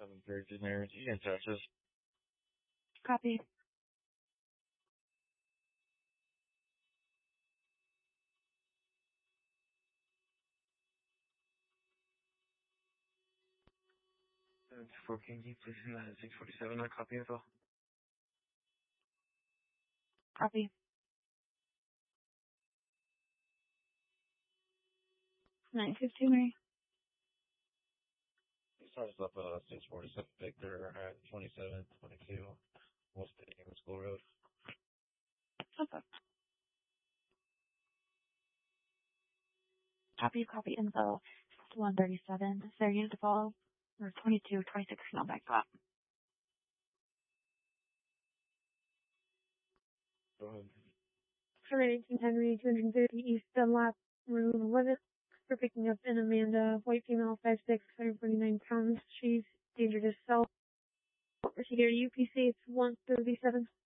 Virgin Air, Egan, Texas. Copy. For King, please, 647, I copy info. Copy. 952, Mary. Starts up 647 Victor at 2722 West Indian School Road. Okay. Copy info. 137. Is there a unit to follow? Or 22, 26, no back up. Go ahead. Sorry, 18 Henry, 230 East Dunlap, room 11. For picking up an Amanda, white female, 5'6", 149 pounds. She's danger to self. Procedure UPC, it's 137.